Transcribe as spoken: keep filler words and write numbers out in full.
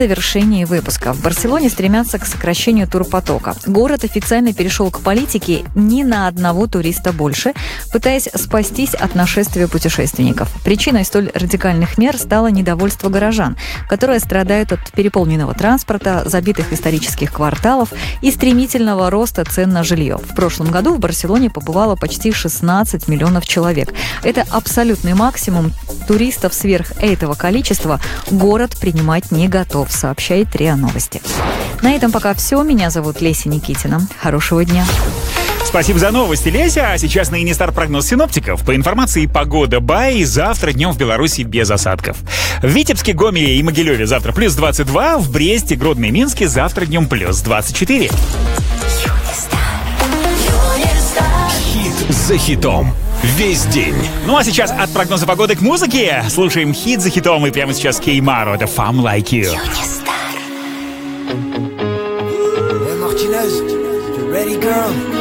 В завершении выпуска. В Барселоне стремятся к сокращению турпотока. Город официально перешел к политике ни на одного туриста больше, пытаясь спастись от нашествия путешественников. Причиной столь радикальных мер стало недовольство горожан, которые страдают от переполненного транспорта, забитых исторических кварталов и стремительного роста цен на жилье. В прошлом году в Барселоне побывало почти шестнадцать миллионов человек. Это абсолютный максимум. Туристов сверх этого количества город принимать не готов, сообщает РИА Новости. На этом пока все. Меня зовут Леся Никитина. Хорошего дня. Спасибо за новости, Леся. А сейчас на Инестар прогноз синоптиков. По информации погода Бай, завтра днем в Беларуси без осадков. В Витебске, Гомеле и Могилеве завтра плюс двадцать два, в Бресте, Гродно и Минске завтра днем плюс двадцать четыре. Хит за хитом. Весь день. Ну а сейчас от прогноза погоды к музыке. Слушаем хит за хитом, и прямо сейчас Кеймаро, это Femme Like You. Hey Martinez, you ready, girl?